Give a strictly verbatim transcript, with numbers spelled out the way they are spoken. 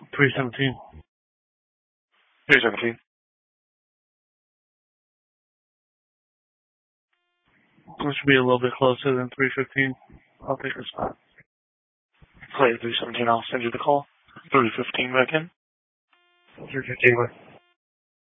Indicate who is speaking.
Speaker 1: three seventeen.
Speaker 2: three seventeen.
Speaker 1: It should be a little bit closer than three fifteen. I'll take your spot.
Speaker 2: Clay three seventeen, I'll send you the call. three fifteen back in.
Speaker 1: three fifteen,